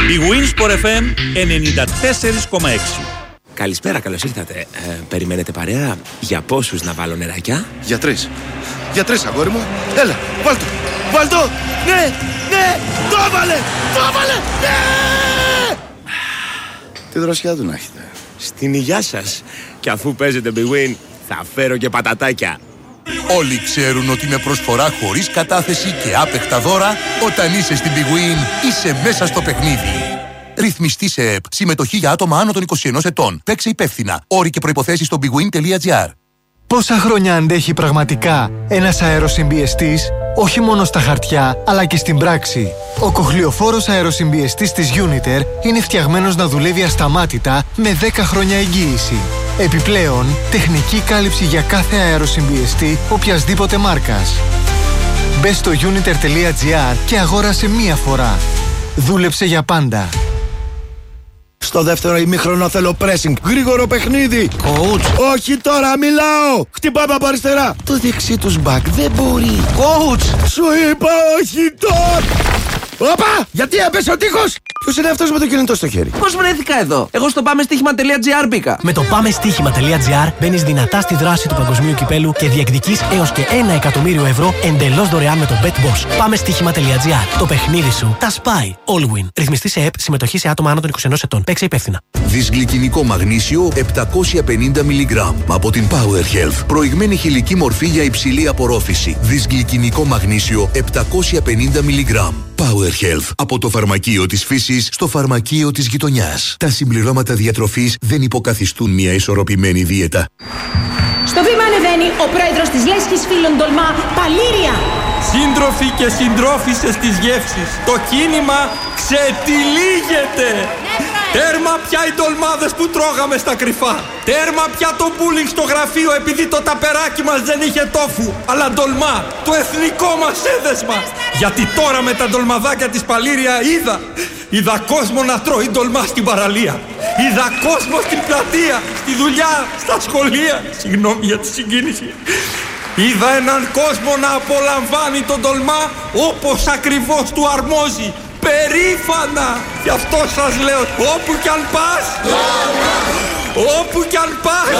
Η Winsport FM 94,6. Καλησπέρα, καλώς ήρθατε. Περιμένετε παρέα? Για πόσους να βάλω νεράκια? Για τρεις. Για τρεις, αγόρι μου. Έλα, βάλτο. Βάλτο. Ναι, ναι. Το έβαλε. Το έβαλε. Ναι. Τι δροσιά του να έχετε. Στην υγειά σας. Και αφού παίζετε Big Win, θα φέρω και πατατάκια. Όλοι ξέρουν ότι με προσφορά χωρίς κατάθεση και άπεχτα δώρα, όταν είσαι στην Big Win, είσαι μέσα στο παιχνίδι. Ρυθμιστή σε ΕΠ. Συμμετοχή για άτομα άνω των 21 ετών. Παίξε υπεύθυνα. Όροι και προϋποθέσεις στο bigwin.gr. Πόσα χρόνια αντέχει πραγματικά ένας αεροσυμπιεστής, όχι μόνο στα χαρτιά, αλλά και στην πράξη? Ο κοχλιοφόρος αεροσυμπιεστής της Uniter είναι φτιαγμένος να δουλεύει ασταμάτητα με 10 χρόνια εγγύηση. Επιπλέον, τεχνική κάλυψη για κάθε αεροσυμπιεστή οποιασδήποτε μάρκας. Μπες στο uniter.gr και αγόρασε μία φορά. Δούλεψε για πάντα. Στο δεύτερο ημίχρονο θέλω pressing. Γρήγορο παιχνίδι. Coach. Όχι τώρα, μιλάω. Χτυπάμε από αριστερά. Το δεξί τους μπακ δεν μπορεί. Coach. Σου είπα όχι τώρα. Όπα! Γιατί έπεσε ο τείχος! Ποιος είναι αυτός με το κινητό στο χέρι? Πώς βρέθηκα εδώ? Εγώ στο πάμεστοίχημα.gr μπήκα. Με το πάμεστοίχημα.gr μπαίνεις δυνατά στη δράση του παγκοσμίου κυπέλου και διεκδικείς έως και 1 εκατομμύριο ευρώ εντελώς δωρεάν με το BetBoss. Πάμεστοίχημα.gr. Το παιχνίδι σου τα σπάει. Allwin. Ρυθμιστή σε ΕΠ. Συμμετοχή σε άτομα άνω των 21 ετών. Παίξε υπεύθυνα. Δυσγλυκινικό μαγνήσιο 750 mg από την Power Health. Προηγμένη χηλική μορφή για υψηλή απορρόφηση. Δυσγλυκινικό μαγνήσιο 750 mg. Power Health. Από το φαρμακείο της φύσης στο φαρμακείο της γειτονιάς. Τα συμπληρώματα διατροφής δεν υποκαθιστούν μια ισορροπημένη δίαιτα. Στο βήμα ανεβαίνει ο πρόεδρος της Λέσχης Φίλων Τολμά, Παλήρια. Σύντροφοι και συντρόφισσες της γεύσης, το κίνημα ξετυλίγεται. Τέρμα πια οι ντολμάδες που τρώγαμε στα κρυφά. Τέρμα πια το bullying στο γραφείο επειδή το ταπεράκι μας δεν είχε τόφου. Αλλά ντολμά, το εθνικό μας έδεσμα. Γιατί τώρα με τα ντολμαδάκια της Παλήρια είδα κόσμο να τρώει ντολμά στην παραλία. Είδα κόσμο στην πλατεία, στη δουλειά, στα σχολεία. Συγγνώμη για τη συγκίνηση. Είδα έναν κόσμο να απολαμβάνει τον ντολμά όπως ακριβώς του αρμόζει. Περήφανα! Γι' αυτό σας λέω, όπου κι αν πας, όπου κι αν πας.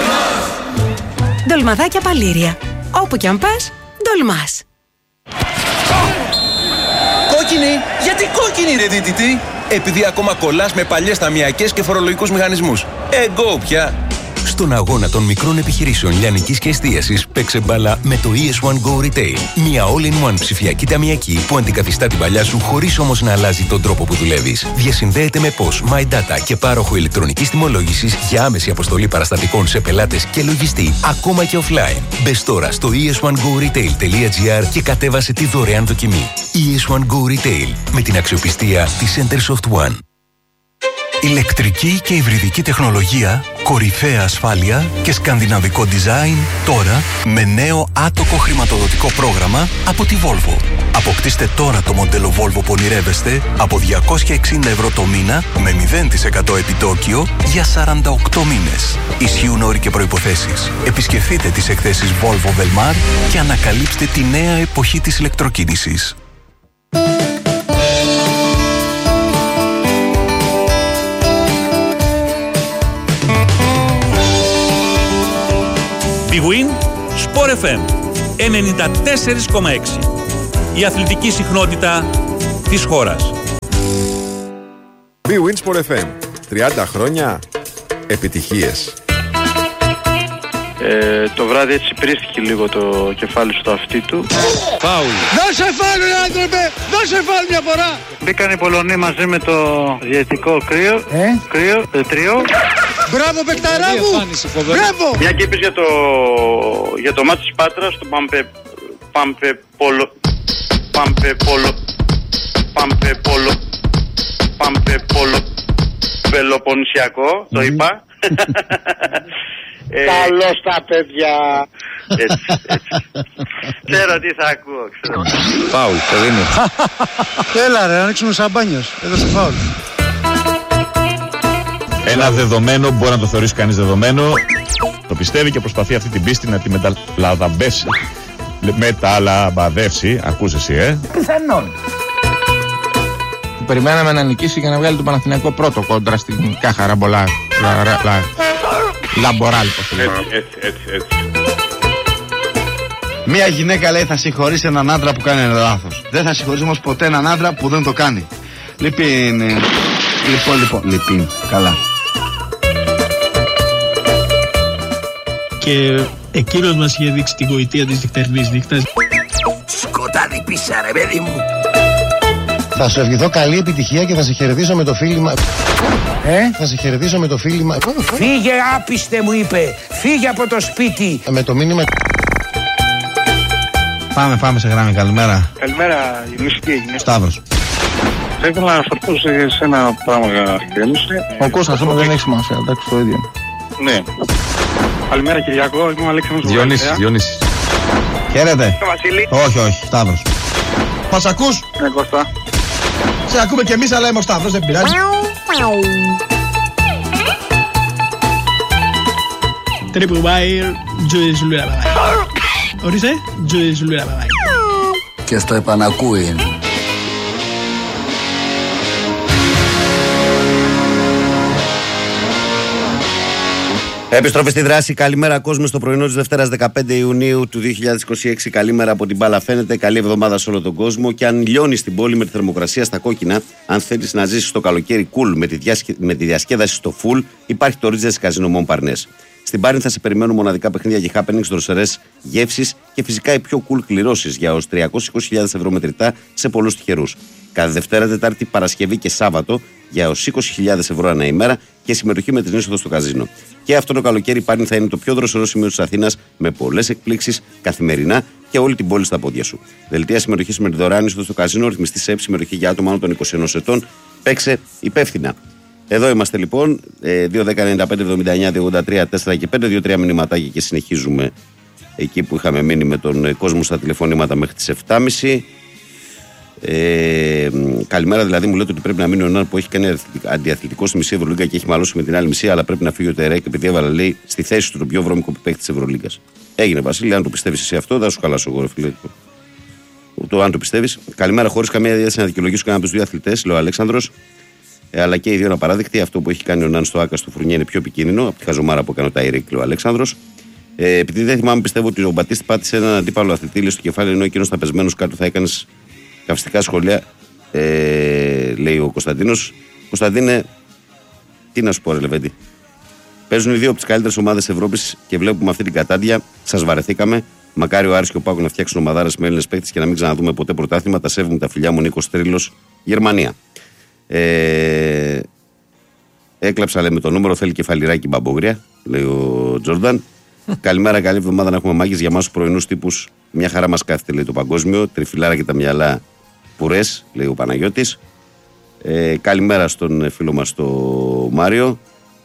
Ντολμαδάκια Παλήρια. Όπου κι αν πας, ντολμάς. Κόκκινη! Γιατί κόκκινη ρε δίτητη? Επειδή ακόμα κολλάς με παλιές ταμιακές και φορολογικούς μηχανισμούς. Εγώ πια. Στον αγώνα των μικρών επιχειρήσεων λιανικής και εστίασης παίξε μπάλα με το ES1 Go Retail. Μια all-in-one ψηφιακή ταμιακή που αντικαθιστά την παλιά σου χωρίς όμως να αλλάζει τον τρόπο που δουλεύεις. Διασυνδέεται με POS, My Data και πάροχο ηλεκτρονικής τιμολόγησης για άμεση αποστολή παραστατικών σε πελάτες και λογιστή, ακόμα και offline. Μπες τώρα στο es1goretail.gr και κατέβασε τη δωρεάν δοκιμή. ES1 Go Retail με την αξιοπιστία της Centersoft One. Ηλεκτρική και υβριδική τεχνολογία, κορυφαία ασφάλεια και σκανδιναβικό design τώρα με νέο άτοκο χρηματοδοτικό πρόγραμμα από τη Volvo. Αποκτήστε τώρα το μοντέλο Volvo που ονειρεύεστε από 260 ευρώ το μήνα με 0% επιτόκιο για 48 μήνες. Ισχύουν όροι και προϋποθέσεις. Επισκεφτείτε τις εκθέσεις Volvo Velmar και ανακαλύψτε τη νέα εποχή της ηλεκτροκίνησης. Big Win, Sport FM 94,6. Η αθλητική συχνότητα της χώρας. Big Win, Sport FM 30 χρόνια επιτυχίες. Το βράδυ έτσι πρίστηκε λίγο το κεφάλι στο αυτί του. Φάουλ. Δώσε φάουλ, άνθρωπε! Δώσε φάουλ μια φορά! Μπήκαν οι Πολωνοί μαζί με το διαιτητικό τρίο. Μπράβο, παικταρά μου! Μπράβο! Μια και είπες για το μάτι της Πάτρας, το Πελοποννησιακό, το είπα. Καλώς τα παιδιά. Έτσι. Ξέρω τι θα ακούω, ξέρω. Φάουλ, το δίνει. Έλα ρε, ανοίξουμε σαμπάνιος. Έδωσε φάουλ. Ένα δεδομένο μπορεί να το θεωρήσει κανείς δεδομένο. Το πιστεύει και προσπαθεί αυτή την πίστη να τη μεταλαμπαδεύσει. Ακούς εσύ, Πιθανόν. περιμέναμε να νικήσει και να βγάλει τον Παναθηναϊκό πρώτο κόντρα στην Κάχα Ραμπολά. Λαμποράλ, πώς λέει. Έτσι. Μία γυναίκα λέει θα συγχωρήσει έναν άντρα που κάνει ένα λάθος. Δεν θα συγχωρήσει όμως ποτέ έναν άντρα που δεν το κάνει. Λοιπόν. Καλά. Και εκείνος μας είχε δείξει την γοητεία της νυχτερινής νύχτας. Σκοτάδι πίσα ρε παιδί μου. Θα σου ευχηθώ καλή επιτυχία και θα σε χαιρετήσω με το φίλημα. Θα σε χαιρετήσω με το φίλημα. Φύγε άπιστε μου είπε. Φύγε από το σπίτι. Με το μήνυμα. Πάμε σε γράμμη. Καλημέρα. Καλημέρα, Γιονύση, τι έγινε? Σταύρος. Θα ήθελα να αναφερθώ σε ένα πράγμα για Γιονύση. Ο Κώστας, όμως δεν έχει σημασία, εντάξει, το ίδιο. Ναι. Καλημέρα Κυριακό, είμαι ο Αλέξανδρος. Διονύσης. Χαίρετε. Βασίλη. Όχι, Σταύρος. Μας ακούς? Ναι, Κώστα. Σε ακούμε κι εμείς, αλλά είμαι ο Σταύρος, δεν πειράζει. Triple wire, Julius Lula bye. Ορίστε, Julius Lula bye. Και στο επανακούει. Επιστροφή στη δράση. Καλημέρα κόσμο στο πρωινό της Δευτέρας 15 Ιουνίου του 2026. Καλημέρα από την μπάλα φαίνεται. Καλή εβδομάδα σε όλο τον κόσμο. Και αν λιώνει στην πόλη με τη θερμοκρασία στα κόκκινα, αν θέλεις να ζήσεις το καλοκαίρι cool με τη διασκέδαση στο full, υπάρχει το Ρίτζες Καζίνο Μομπαρνές. Στην Πάρνη θα σε περιμένουν μοναδικά παιχνίδια και happenings, δροσερές γεύσεις και φυσικά οι πιο cool κληρώσεις για ως 320.000 ευρώ μετρητά σε πολλούς τυχερούς. Κάθε Δευτέρα, Τετάρτη, Παρασκευή και Σάββατο για ως 20.000 ευρώ ανά ημέρα και συμμετοχή με την είσοδο στο καζίνο. Και αυτό το καλοκαίρι η Πάρνη θα είναι το πιο δροσερό σημείο της Αθήνας με πολλές εκπλήξεις καθημερινά και όλη την πόλη στα πόδια σου. Δελτία συμμετοχής με τη δωρεάν είσοδο στο καζίνο, ρυθμιστή σε συμμετοχή για άτομα άνω των 21 ετών. Παίξε υπεύθυνα. Εδώ είμαστε λοιπόν, 2-10-95-79-83-4 και 5-2-3 μηνυματάκια και συνεχίζουμε εκεί που είχαμε μείνει με τον κόσμο στα τηλεφωνήματα μέχρι τις 7.30. Καλημέρα, δηλαδή μου λέτε ότι πρέπει να μείνει ο Ναν που έχει κάνει αντιαθλητικό στη μισή Ευρωλίγκα και έχει μαλώσει με την άλλη μισή, αλλά πρέπει να φύγει ο Τερέκ επειδή έβαλε λέει στη θέση του τον πιο βρώμικο παίκτη της Ευρωλίγκας. Έγινε Βασίλη, αν το πιστεύεις εσύ αυτό, θα σου χαλάσω εγώ, ρε φίλε. Το αν το πιστεύεις. Καλημέρα, χωρίς καμία διάθεση να δικαιολογήσω κανένα από τους δύο αθλητές, λέει ο Αλέξανδρος. Αλλά και οι δύο είναι απαράδεκτοι. Αυτό που έχει κάνει ο Ναν στο Άκα στο Φουρνιέ είναι πιο επικίνδυνο από τη χαζομάρα που έκανε ο Ταϊρέκ, λέει ο Αλέξανδρος. Επειδή δεν θυμάμαι, πιστεύω ότι ο Μπατίστη πάτησε έναν αντίπαλο αθλητή λέει, στο κεφάλι, ενώ εκείνος ήταν πεσμένος κάτω, θα έκανε καυστικά σχόλια, λέει ο Κωνσταντίνος. Κωνσταντίνε, τι να σου πω, ρε Λεβέντη. Παίζουν οι δύο από τις καλύτερες ομάδες Ευρώπης και βλέπουμε αυτή την κατάντια. Σας βαρεθήκαμε. Μακάρι ο Άρης και ο Πάκο να φτιάξουν ομαδάρες με Έλληνες παίκτες και να μην ξαναδούμε ποτέ πρωτάθλημα. Τα σέβομαι τα φιλιά μου, Νίκος Τρίλος, Γερμανία. Έκλαψα λέμε το νούμερο, θέλει κεφαλιράκι μπαμπογρία, λέει ο Τζόρνταν. Καλημέρα, καλή εβδομάδα να έχουμε μάγκες για εμάς τους πρωινούς τύπους. Μια χαρά μας κάθεται, λέει το παγκόσμιο. Τριφυλάρα και τα μυαλά πουρές, λέει ο Παναγιώτης. Καλημέρα στον φίλο μας το Μάριο.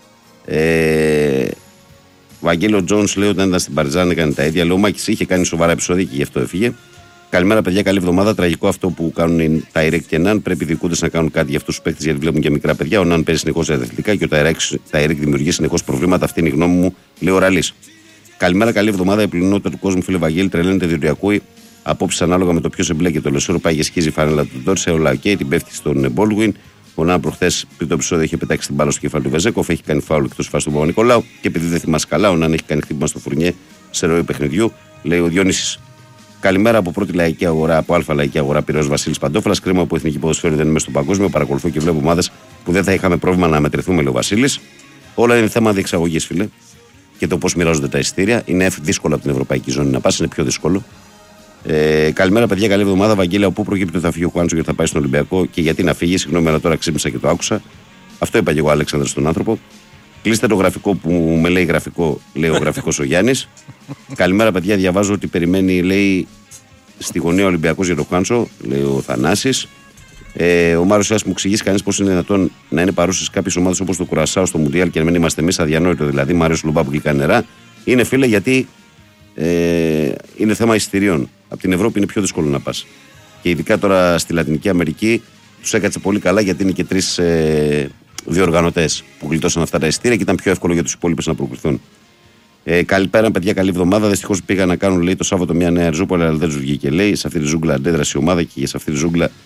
Βαγγέλο Τζόνς λέει όταν ήταν στην Παρτιζάν έκανε τα ίδια. Λέει ο Μάκης είχε κάνει σοβαρά επεισόδια και γι' αυτό έφυγε. Καλημέρα, παιδιά, καλή εβδομάδα. Τραγικό αυτό που κάνουν τα Ιρέκ και Ναν. Πρέπει οι διοικούντες να κάνουν κάτι για αυτούς τους παίκτες γιατί βλέπουν και μικρά παιδιά. Ο Ναν παίζει συνεχώς αθλητικά και τα Ιρέκ δημιουργεί συνεχώς προβλήματα. Αυτή είναι η γνώμη μου, λέει ο Ραλής. Καλημέρα, καλή εβδομάδα. Η πλειονότητα του κόσμου, φίλε Βαγγέλη, τρελαίνεται διότι ακούει απόψεις ανάλογα με το ποιο εμπλέκεται. Ο Λεσόρο πάει και σκίζει φάνελα του Ντόρσε, ο Λακέι την πέφτει στον Μπόλγουιν. Ο Ναν προχθές πριν το επεισόδιο είχε πετάξει την μπάλα στο κεφάλι του Βεζέκοφ, έχει κάνει φάουλ εκτός φάσης του Παπα-Νικολάου και επειδή δεν θυμάσαι καλά, ο Ναν έχει κάνει χτύπημα στο Φουρνιέ σε ροή παιχνιδιού, λέει ο Διονύσης. Καλημέρα από πρώτη λαϊκή αγορά, από Α λαϊκή αγορά, Πειραιώς Βασίλης Παντόφλας. Κρίμα που η εθνική ποδοσφαίρη δεν είναι μέσα στο παγκόσμιο. Παρακολουθώ και βλέπω ομάδες που δεν θα είχαμε πρόβλημα να μετρηθούμε, λέει ο Βασίλης. Όλα είναι θέμα διεξαγωγής, φίλε. Και το πώς μοιράζονται τα εισιτήρια. Είναι δύσκολο από την ευρωπαϊκή ζώνη να πας, είναι πιο δύσκολο. Καλημέρα, παιδιά, καλή εβδομάδα. Βαγγέλια, από πού προκύπτει ότι θα φύγει ο Χουάντσο και θα πάει στον Ολυμπιακό και γιατί να φύγει. Συγγνώμη, αλλά τώρα ξύπνησα και το άκουσα. Αυτό είπα και εγώ, Αλέξανδρο, στον άνθρωπο. Κλείστε το γραφικό που με λέει γραφικό, λέει ο γραφικός ο Γιάννης. Καλημέρα, παιδιά, διαβάζω ότι περιμένει, λέει, στη γωνία Ολυμπιακός για τον Χουάντσο, λέει ο Θανάσης. Ο Μάριος Ιάς μου εξηγήσει κανείς πώς είναι δυνατόν να είναι παρούσες κάποιες ομάδες όπως το Κουρασάο στο Μουντιάλ και να μην είμαστε εμείς, αδιανόητο δηλαδή. Μάριος Λουμπά που γλυκά νερά. Είναι, φίλε, γιατί είναι θέμα εισιτηρίων. Από την Ευρώπη είναι πιο δύσκολο να πας. Και ειδικά τώρα στη Λατινική Αμερική τους έκατσε πολύ καλά γιατί είναι και τρεις διοργανωτές που γλιτώσαν αυτά τα εισιτήρια και ήταν πιο εύκολο για τους υπόλοιπους να προκριθούν. Καλησπέρα, παιδιά, καλή εβδομάδα. Δυστυχώς πήγαν να κάνουν, λέει, το Σάββατο μια νέα Ριζούπολη, αλλά δεν τους βγήκε. Λέει, σε αυτή τη ζούγκλα αντέδρασε η ομάδα και σε αυτή τη ζούγκλα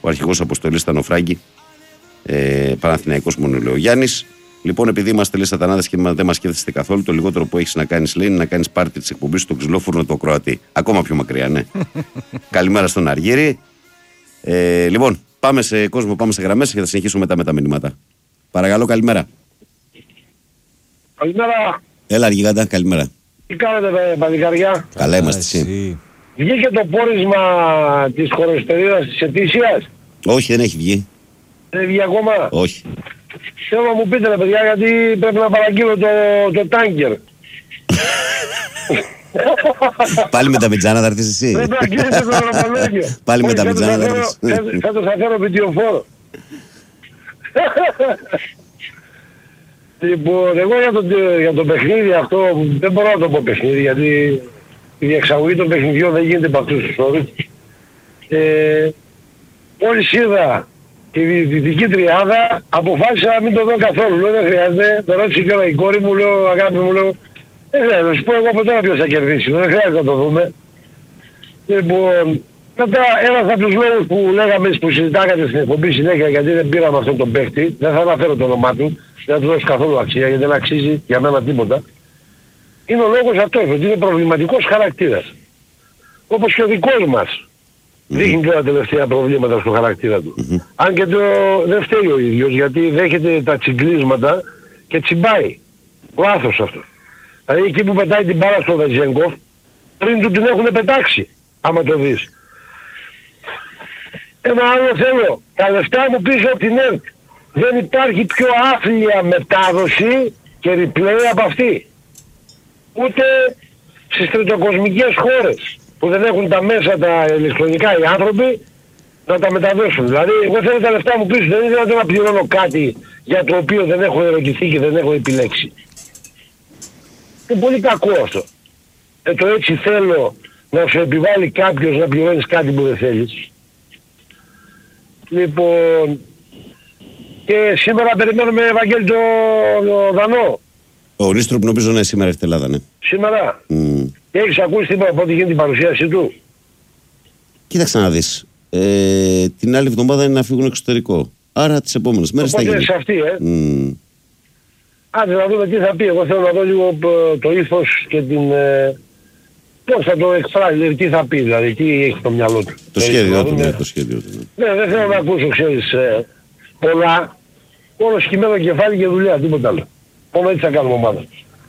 Ο αρχηγός αποστολής ήταν ο Φράγκη. Παναθηναϊκός μόνο λέει ο Γιάννης. Λοιπόν, επειδή είμαστε λέει σατανάδες και δεν μας σκέφτεστε καθόλου, το λιγότερο που έχεις να κάνεις λέει είναι να κάνεις πάρτι της εκπομπής στο ξυλόφουρνο το Κροατή. Ακόμα πιο μακριά, ναι. Καλημέρα στον Αργύρη. Λοιπόν, πάμε σε κόσμο, πάμε σε γραμμές και θα συνεχίσουμε μετά με τα μηνύματα. Παρακαλώ, καλημέρα. Καλημέρα. Έλα, Αργηγάντα, καλημέρα. Τι κάνετε, παλικάρια? Καλά είμαστε εσύ. Βγήκε το πόρισμα της χωροστηρίδας της ετήσιας? Όχι, δεν έχει βγει. Δεν βγει ακόμα? Όχι. Θέλω να μου πείτε, ρε παιδιά, γιατί πρέπει να παραγγείλω το τάγκερ. Πάλι με τα μιτζάνα θα έρθεις εσύ. Πρέπει να κλείσετε το ροπαλόγιο. Πάλι με τα μιτζάνα θα έρθεις. Φέτος θα φέρω πιτιοφόρο. Λοιπόν, εγώ για το παιχνίδι αυτό δεν μπορώ να το πω παιχνίδι, γιατί η διεξαγωγή των παιχνιδιών δεν γίνεται από αυτούς τους όρους. Μόλις είδα τη δυτική τριάδα, αποφάσισα να μην το δω καθόλου. Λέω δεν χρειάζεται, το ρώτησε και όλα η κόρη μου, λέω αγάπη μου, λέω δεν χρειάζεται, να σου πω εγώ από τώρα ποιος θα κερδίσει, δεν χρειάζεται να το δούμε. Λοιπόν, μετά ένας από τους λόγους που λέγαμε, που συζητάγατε στην εκπομπή συνέχεια, γιατί δεν πήραμε αυτόν τον παίχτη, δεν θα αναφέρω το όνομά του, δεν θα του δώσω καθόλου αξία, γιατί δεν αξίζει για μένα τίποτα. Είναι ο λόγος αυτός, ότι είναι προβληματικός χαρακτήρας. Όπως και ο δικός μας. Δείχνει τώρα τελευταία προβλήματα στο χαρακτήρα του. Αν και δεν φταίει ο ίδιος, γιατί δέχεται τα τσιγκλίσματα και τσιμπάει. Λάθος αυτό. Δηλαδή εκεί που πετάει την μπάλα στο Βεζέγκοφ, πριν του την έχουν πετάξει, άμα το δεις. Ένα άλλο θέλω, τα λεφτά μου πίσω από την ΕΡΤ. Δεν υπάρχει πιο άθλια μετάδοση και replay από αυτή. Ούτε στις τριτοκοσμικές χώρες που δεν έχουν τα μέσα τα ηλεκτρονικά οι άνθρωποι να τα μεταδώσουν. Δηλαδή εγώ θέλω τα λεφτά μου πίσω, δεν είναι δυνατόν να πληρώνω κάτι για το οποίο δεν έχω ερωτηθεί και δεν έχω επιλέξει. Είναι πολύ κακό αυτό. Το έτσι θέλω να σου επιβάλλει κάποιος να πληρώνεις κάτι που δεν θέλεις. Λοιπόν, και σήμερα περιμένουμε Ευαγγέλη το Δανό. Ο Ρίστροπ νομίζω είναι σήμερα στην Ελλάδα, ναι. Σήμερα. Και έχεις ακούσει τίποτα από ό,τι γίνεται την παρουσίαση του? Κοίταξε να δεις. Την άλλη εβδομάδα είναι να φύγουν εξωτερικό. Άρα τις επόμενες μέρες θα γίνει. Οπότε σε αυτή, Άντε να δούμε τι θα πει. Εγώ θέλω να δω λίγο το ήθος και την... πώς θα το εκφράσει, δηλαδή τι θα πει, δηλαδή τι έχει στο μυαλό του. Το σχέδιο του, ναι, το σχέδιο του. Ναι, δεν θέλω να ακούσω, ξέρεις, πολλά. Μόνο σκυμμένο κεφάλι και δουλειά, τίποτα άλλο. Μόνο έτσι θα κάνουμε ομάδα.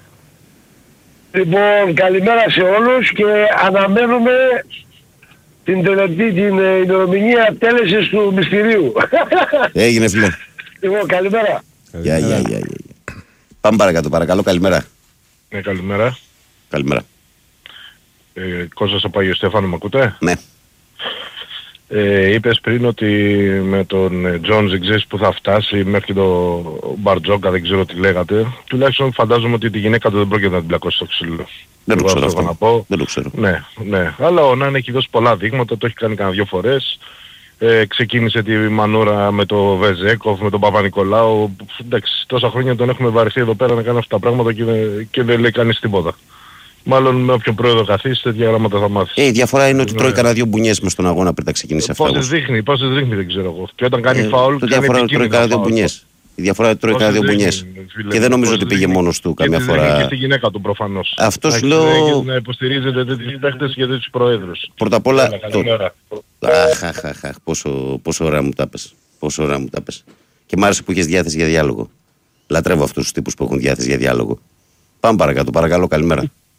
Λοιπόν, καλημέρα σε όλους και αναμένουμε την ημερομηνία τέλεσης του μυστηρίου. Έγινε φίλε. Λοιπόν, καλημέρα. Γεια. Πάμε παρακάτω, παρακαλώ, καλημέρα. Ναι, καλημέρα. Καλημέρα. Κώστας από Άγιο Στέφανο, μ' ακούτε? Ναι. Είπες πριν ότι με τον Τζόνς δεν ξέρεις που θα φτάσει μέχρι το Μπαρτζόκα, δεν ξέρω τι λέγατε. Τουλάχιστον φαντάζομαι ότι τη γυναίκα του δεν πρόκειται να την πλακώσει στο ξύλο. Δεν το ξέρω αυτό. Να πω. Δεν το ξέρω. Ναι. Αλλά ο Νάν έχει δώσει πολλά δείγματα, το έχει κάνει κανένα 2 φορές. Ξεκίνησε τη μανούρα με το Βεζέκοφ, με τον Παπα-Νικολάου. Εντάξει, τόσα χρόνια τον έχουμε βαρεθεί εδώ πέρα να κάνει αυτά τα πράγματα και δεν λέει κανείς τίποτα. Μάλλον με όποιον πρόεδρο καθίσει, τέτοια γράμματα θα μάθει. Η διαφορά είναι ότι τρώει κανένα 2 μπουνιές μες στον αγώνα πριν τα ξεκινήσει αυτά. Πόσες δείχνει, δεν ξέρω εγώ. Και όταν κάνει φάουλ, η διαφορά είναι ότι τρώει κανένα 2 μπουνιές. Η διαφορά είναι ότι τρώει κανένα 2 μπουνιές. Και δεν νομίζω ότι πήγε μόνος του καμιά φορά. Και στη γυναίκα του προφανώς. Αυτό σου λέω. Να υποστηρίζετε τέτοιους παίχτες και τέτοιους προέδρους. Πρώτα απ' όλα. Πόσο ωραία μου τα πες. Και μ' άρεσε που είχες διάθεση για διάλογο. Λατρεύω αυτούς τους τύπους που έχουν διάθεση για διάλογο. Πάμε παρακάτω, παρακαλώ, καλημέρα.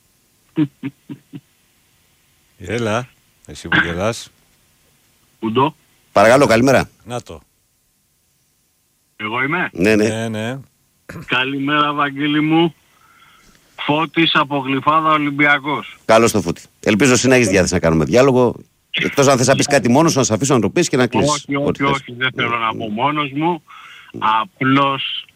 Έλα, εσύ που γελάς. Ουντό. Παρακαλώ, καλημέρα. Να το. Εγώ είμαι. Ναι. Καλημέρα, Βαγγέλη μου. Φώτης από Γλυφάδα, Ολυμπιακός. Καλώς το Φώτη. Ελπίζω εσύ να έχεις διάθεση να κάνουμε διάλογο. Εκτός αν θες να πεις κάτι μόνος σου, να σε αφήσω να το πεις και να κλείσεις. Όχι, δεν θέλω να πω μόνος μου. Απλώς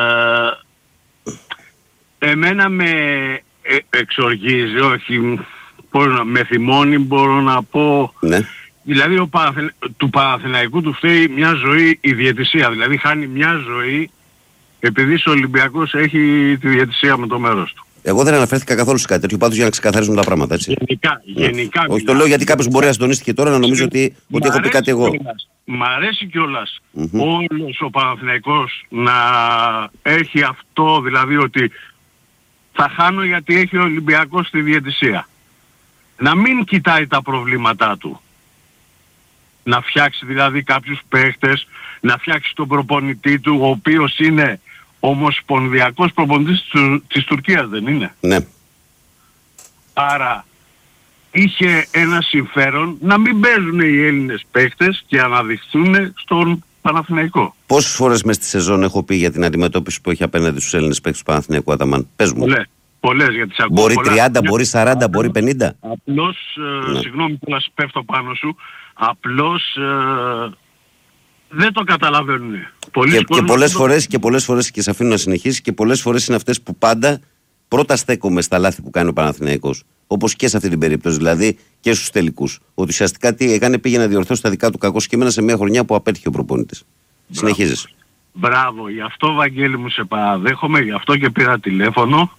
εμένα με εξοργίζει, όχι, με θυμώνει μπορώ να πω. Ναι. Δηλαδή του Παναθηναϊκού του φταίει μια ζωή η διαιτησία. Δηλαδή χάνει μια ζωή επειδή ο Ολυμπιακός έχει τη διαιτησία με το μέρος του. Εγώ δεν αναφέρθηκα καθόλου σε κάτι τέτοιο, πάντως για να ξεκαθαρίζουν τα πράγματα. Έτσι. Γενικά. Όχι, το λέω γιατί κάποιος μπορεί να συντονίστηκε τώρα να νομίζει ότι έχω πει κάτι εγώ. Μ' αρέσει κιόλας όλος ο Παναθηναϊκός να έχει αυτό, δηλαδή ότι θα χάνω γιατί έχει ο Ολυμπιακός στη διαιτησία. Να μην κοιτάει τα προβλήματά του. Να φτιάξει δηλαδή κάποιους παίχτες, να φτιάξει τον προπονητή του, ο οποίος είναι ομοσπονδιακός προπονητής της Τουρκίας, δεν είναι? Ναι. Άρα είχε ένα συμφέρον να μην παίζουν οι Έλληνες παίχτες και αναδειχθούν στον Παναθηναϊκό. Πόσες φορές μες στη σεζόν έχω πει για την αντιμετώπιση που έχει απέναντι στους Έλληνες παίκτες του Παναθηναϊκού, Αταμάν? Πες μου. Πολλές, γιατί σε ακούω. Μπορεί 30, μπορεί 40, μπορεί 50. Απλώς, συγγνώμη που να πέφτω πάνω σου, απλώς δεν το καταλαβαίνουν. Και πολλές φορές και σε αφήνω να συνεχίσεις, και πολλές φορές είναι αυτές που πάντα πρώτα στέκομαι στα λάθη που κάνει ο Παναθηναϊκός. Όπως και σε αυτή την περίπτωση, δηλαδή και στους τελικούς. Ότι ουσιαστικά τι έκανε, πήγε να διορθώσει τα δικά του κακό κείμενα σε μια χρονιά που απέτυχε ο προπονητής. Συνεχίζεις. Μπράβο, γι' αυτό Βαγγέλη μου σε παραδέχομαι, γι' αυτό και πήρα τηλέφωνο.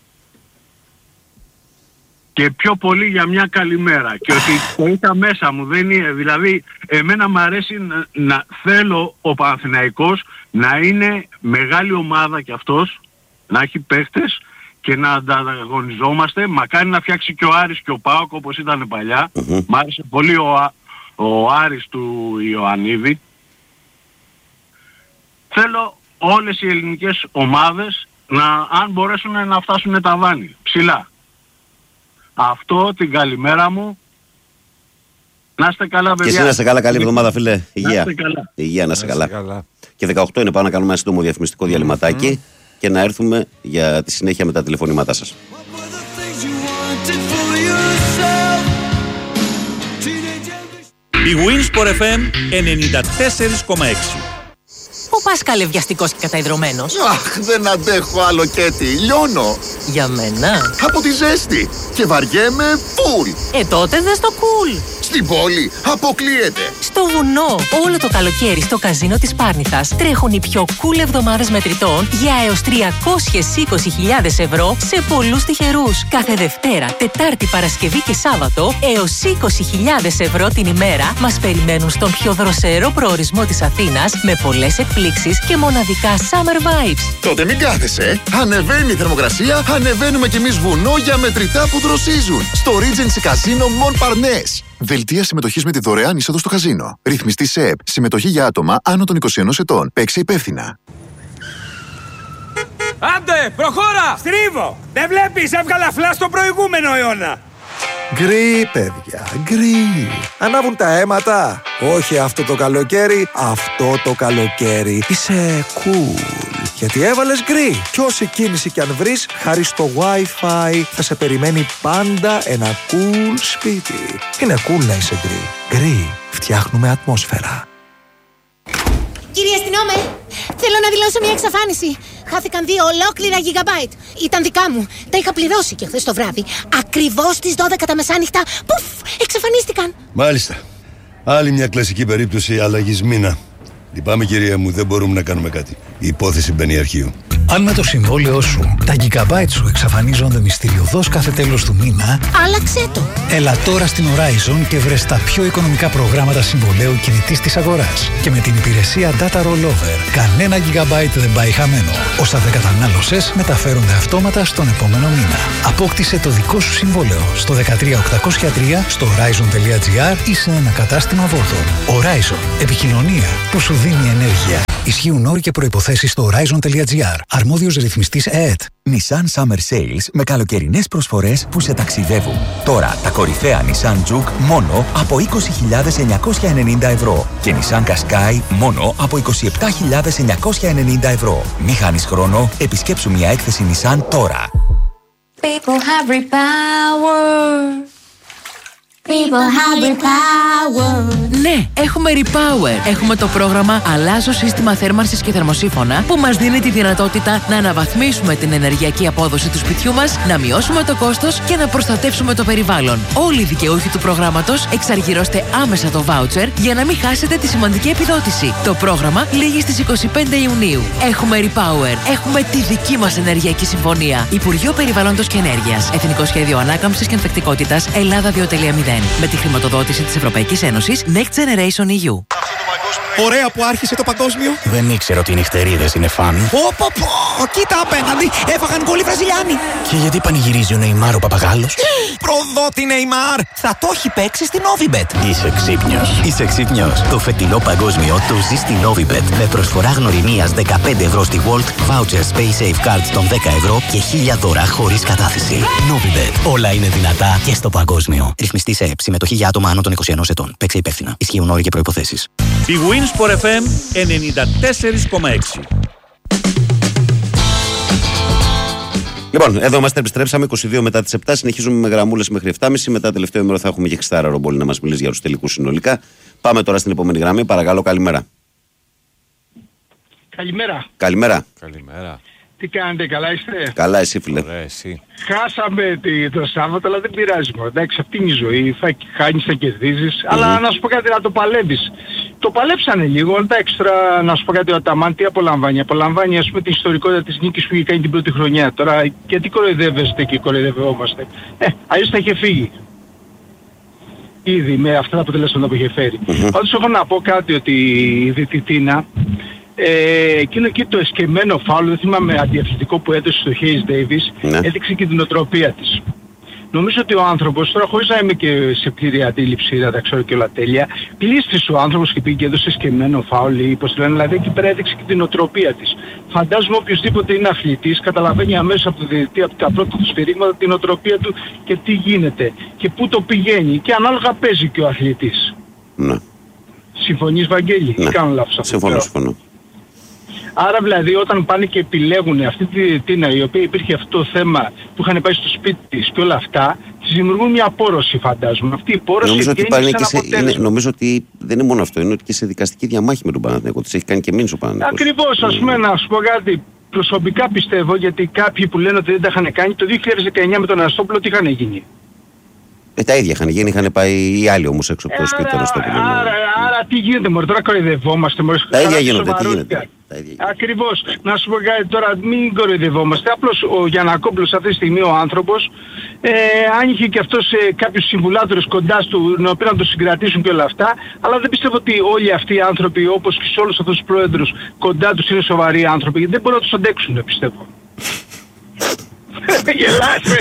Και πιο πολύ για μια καλημέρα. Και ότι το είχα μέσα μου, δεν είναι, δηλαδή εμένα μου αρέσει να θέλω ο Παναθηναϊκός να είναι μεγάλη ομάδα κι αυτός, να έχει παίχτες και να ανταγωνιζόμαστε. Μακάρι να φτιάξει και ο Άρης και ο ΠΑΟΚ όπως ήταν παλιά. Μ' άρεσε πολύ ο Άρης του Ιωαννίδη. Θέλω όλες οι ελληνικές ομάδες αν μπορέσουν να φτάσουν τα βάνη ψηλά. Αυτό, την καλημέρα μου. Να είστε καλά, παιδιά. Και εσύ να είστε καλά, καλή εβδομάδα, φίλε. Υγεία. Υγεία, να είστε καλά. Και 18 είναι, πάω να κάνουμε ένα σύντομο διαφημιστικό διαλυματάκι και να έρθουμε για τη συνέχεια με τα τηλεφωνήματά σας. Η Winsport FM 94,6. Ο Πάσχαλε βιαστικός και καταϊδρωμένος. Αχ, δεν αντέχω άλλο Κέτι, λιώνω. Για μένα. Από τη ζέστη. Και βαριέμαι φουλ. Τότε δες το cool. Στην πόλη αποκλείεται. Στο βουνό, όλο το καλοκαίρι στο καζίνο της Πάρνηθας τρέχουν οι πιο cool εβδομάδες μετρητών για έως 320.000 ευρώ σε πολλούς τυχερούς. Κάθε Δευτέρα, Τετάρτη, Παρασκευή και Σάββατο έως 20.000 ευρώ την ημέρα μας περιμένουν στον πιο δροσερό προορισμό της Αθήνας με πολλές εκπλήξεις και μοναδικά summer vibes. Τότε μην κάθεσαι. Ανεβαίνει η θερμοκρασία, ανεβαίνουμε κι εμείς βουνό για μετρητά που δροσίζουν. Στο Regency Casino Montparnasse. Δελτία συμμετοχής με τη δωρεάν είσοδο στο καζίνο. Ρυθμιστή σε ΕΠ. Συμμετοχή για άτομα άνω των 21 ετών. Παίξε υπεύθυνα. Άντε, προχώρα! Στρίβο! Δεν βλέπεις, έβγαλα φλάς στο προηγούμενο αιώνα. Γκρι, παιδιά, γκρι. Ανάβουν τα αίματα. Όχι αυτό το καλοκαίρι, αυτό το καλοκαίρι. Είσαι cool. Γιατί έβαλες γκρι. Κι όση κίνηση κι αν βρεις, χάρη στο Wi-Fi θα σε περιμένει πάντα ένα cool σπίτι. Είναι cool να είσαι γκρι. Γκρι. Φτιάχνουμε ατμόσφαιρα. Κύριε αστυνόμε, θέλω να δηλώσω μια εξαφάνιση. Χάθηκαν 2 ολόκληρα gigabyte. Ήταν δικά μου. Τα είχα πληρώσει και χθες το βράδυ. Ακριβώς στις 12 τα μεσάνυχτα. Πουφ! Εξαφανίστηκαν. Μάλιστα. Άλλη μια κλασική περίπτωση αλλαγής μήνα. Λυπάμαι, κυρία μου, δεν μπορούμε να κάνουμε κάτι. Η υπόθεση μπαίνει αρχείο. Αν με το συμβόλαιό σου τα gigabyte σου εξαφανίζονται μυστηριωδώς κάθε τέλος του μήνα, άλλαξε το. Έλα τώρα στην Horizon και βρες τα πιο οικονομικά προγράμματα συμβολαίου κινητής της αγοράς. Και με την υπηρεσία Data Rollover, κανένα gigabyte δεν πάει χαμένο. Όσα δεν κατανάλωσες μεταφέρονται αυτόματα στον επόμενο μήνα. Απόκτησε το δικό σου συμβόλαιο στο 13803 στο Horizon.gr ή σε ένα κατάστημα Vodafone. Horizon. Επικοινωνία που σου δίνει ενέργεια. Ισχύουν όροι και προϋποθέσεις στο Horizon.gr. Αρμόδιος ρυθμιστής ΕΕΤ. Nissan Summer Sales με καλοκαιρινές προσφορές που σε ταξιδεύουν. Τώρα τα κορυφαία Nissan Juke μόνο από 20.990 ευρώ και Nissan Qashqai μόνο από 27.990 ευρώ. Μη χάνεις χρόνο, επισκέψου μια έκθεση Nissan τώρα. People have repower. Ναι, έχουμε Repower. Έχουμε το πρόγραμμα Αλλάζω σύστημα θέρμανσης και θερμοσύφωνα που μας δίνει τη δυνατότητα να αναβαθμίσουμε την ενεργειακή απόδοση του σπιτιού μας, να μειώσουμε το κόστος και να προστατεύσουμε το περιβάλλον. Όλοι οι δικαιούχοι του προγράμματος εξαργυρώστε άμεσα το voucher για να μην χάσετε τη σημαντική επιδότηση. Το πρόγραμμα λήγει στις 25 Ιουνίου. Έχουμε Repower. Έχουμε τη δική μας ενεργειακή συμφωνία. Υπουργείο Περιβάλλοντος και Ενέργειας. Εθνικό Σχέδιο Ανάκαμψης και Ανθεκτικότητας Ελλάδα 2.0. Με τη χρηματοδότηση της Ευρωπαϊκής Ένωσης Next Generation EU. Ωραία που άρχισε το παγκόσμιο. Δεν ήξερα ότι οι νυχτερίδες είναι φαν. Κοίτα απέναντι, έφαγαν γκολ οι Βραζιλιάνοι. Και γιατί πανηγυρίζει ο Νεϊμάρ ο Παπαγάλος? Προδότη Νεϊμάρ, θα το έχει παίξει στην Novibet. Είσαι ξύπνιος. Είσαι ξύπνιος. Το φετινό παγκόσμιο το ζει στην Novibet. Με προσφορά γνωριμίας 15 ευρώ στη Volt, voucher Space Safe Cards των 10 ευρώ και 1000 δώρα χωρίς κατάθεση. Novibet. Όλα είναι δυνατά και στο παγκόσμιο. Ρυθμιστή σε ΕΠ. Συμμετοχή για άτομα άνω των 21 ετών. Παίξε υπεύθυνα. Ισχύουν όροι και προϋποθέσεις. Η Winsport FM 94,6. Λοιπόν, εδώ είμαστε, επιστρέψαμε 22 μετά τις 7. Συνεχίζουμε με γραμμούλες μέχρι 7.30. Μετά τελευταίο ημέρο θα έχουμε και Χριστάρα Ρομπόλη να μας μιλήσει για τους τελικούς συνολικά. Πάμε τώρα στην επόμενη γραμμή. Παρακαλώ, καλημέρα. Καλημέρα. Καλημέρα. Καλημέρα. Τι κάνετε, καλά είστε? Καλά, εσύ φίλε. Ωραία, εσύ. Χάσαμε το Σάββατο, αλλά δεν πειράζει. Εντάξει, αυτή είναι η ζωή. Θα χάνεις, θα κερδίζεις. Αλλά να σου πω κάτι, να το παλεύεις. Το παλέψανε λίγο. Εντάξει, τώρα να σου πω κάτι, ο Αταμάν τι απολαμβάνει? Απολαμβάνει, ας πούμε, την ιστορικότητα της νίκης που είχε κάνει την πρώτη χρονιά. Τώρα, γιατί κοροϊδεύεστε και κοροϊδευόμαστε? Αλλιώς θα είχε φύγει. Ήδη με αυτά τα αποτελέσματα που είχε φέρει. Πάντως έχω να πω κάτι, ότι η Δυτιτίνα, εκείνο εκεί το εσκεμμένο φάουλ, δεν θυμάμαι, αντιαθλητικό που έδωσε στο Hayes Davis, έδειξε και την οτροπία της. Νομίζω ότι ο άνθρωπος, τώρα χωρίς να είμαι και σε πλήρη αντίληψη, να τα ξέρω και όλα τέλεια, πλήστησε ο άνθρωπος και πήγε και έδωσε εσκεμμένο φάουλ ή πώς λένε, δηλαδή εκεί πέρα έδειξε και την οτροπία της. Φαντάζομαι οποιοσδήποτε είναι αθλητής καταλαβαίνει αμέσως από το διαιτητή, από τα πρώτα του σφυρίγματα, την οτροπία του και τι γίνεται και πού το πηγαίνει και ανάλογα παίζει και ο αθλητής. Ναι. Συμφωνείς, Βαγγέλη? Ναι. Ή κάνω λάθος? Συμφωνώ. Άρα δηλαδή όταν πάνε και επιλέγουν αυτή τη διετήνα, η οποία υπήρχε αυτό το θέμα που είχαν πάει στο σπίτι της και όλα αυτά, της δημιουργούν μια πόρωση, φαντάζομαι. Αυτή η πόρωση νομίζω ότι, νομίζω ότι δεν είναι μόνο αυτό, είναι ότι και σε δικαστική διαμάχη με τον Παναθηναϊκό. Της έχει κάνει και μήνυση ο Παναθηναϊκός. Ακριβώς, ας πούμε, να σου πω κάτι. Προσωπικά πιστεύω, γιατί κάποιοι που λένε ότι δεν τα είχαν κάνει, το 2019 με τον Αναστόπουλο τι είχαν γίνει? Τα ίδια είχαν γίνει, είχαν πάει οι άλλοι όμως έξω από το σπίτι του Αναστόπουλου. Άρα τι γίνεται, μωρέ, τώρα κοροϊδευόμαστε, μωρέ. Τα ίδια γίνονται, τι γίνεται. Ακριβώς. Να σου πω κάτι τώρα, μην κοροϊδευόμαστε. Απλώς ο Γιαννακόπουλος αυτή τη στιγμή, ο άνθρωπος, αν είχε και αυτός κάποιους συμβουλάτορες κοντά του, να οποίοι να το συγκρατήσουν και όλα αυτά, αλλά δεν πιστεύω ότι όλοι αυτοί οι άνθρωποι, όπως και σε όλους αυτούς τους πρόεδρους, κοντά τους είναι σοβαροί άνθρωποι, γιατί δεν μπορούν να τους αντέξουν, πιστεύω. Γελάτε.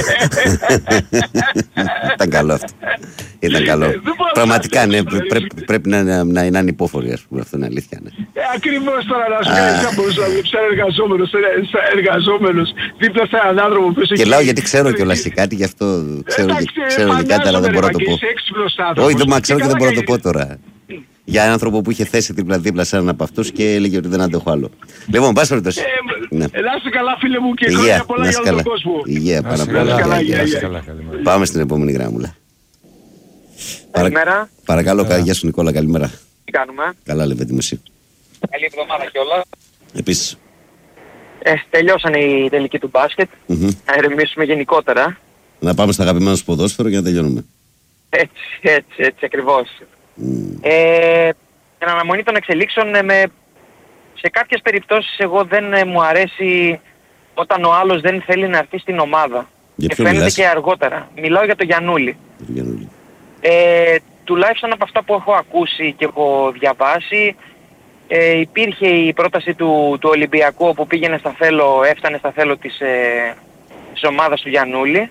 Ήταν καλό αυτό. Ήταν καλό. Πραγματικά ναι, πρέπει να είναι ανυπόφοροι, ας πούμε, αυτό είναι αλήθεια. Ακριβώς, τώρα να σου κάνει κάπως σαν εργαζόμενος δίπλα σε έναν άνθρωπο που έχει... Γελάω γιατί ξέρω κιόλας και κάτι, γι' αυτό ξέρω και κάτι, αλλά δεν μπορώ να το πω. Όχι, δεν ξέρω και δεν μπορώ να το πω τώρα. Για έναν άνθρωπο που είχε θέσει δίπλα σε έναν από αυτούς και έλεγε ότι δεν αντέχω άλλο. Λοιπόν, πας ρωτάς. Να είστε καλά, φίλε μου, και χρόνια πολλά για όλο τον κόσμο. Υγεία, πάρα πολλά. Πάμε στην επόμενη γράμμουλα. Καλημέρα. Παρακαλώ, γεια σου Νικόλα, καλημέρα. Τι κάνουμε? Καλά, Λεβέντη μου, εσύ? Καλή εβδομάδα κιόλας. Επίσης. Τελειώσανε οι τελικοί του μπάσκετ. Να ερεμήσουμε γενικότερα. Να πάμε στα αγαπημένα σου ποδόσφαιρο και να τελειώνουμε. Έτσι ακριβώς. Εν αναμονή των εξελίξεων, σε κάποιες περιπτώσεις εγώ δεν μου αρέσει όταν ο άλλος δεν θέλει να έρθει στην ομάδα. Για ποιο φαίνεται μιλάς? και αργότερα. Μιλάω για τον Γιαννούλη. Τουλάχιστον από αυτά που έχω ακούσει και έχω διαβάσει, υπήρχε η πρόταση του Ολυμπιακού όπου πήγαινε στα θέλω, έφτανε στα θέλω της ομάδας του Γιαννούλη.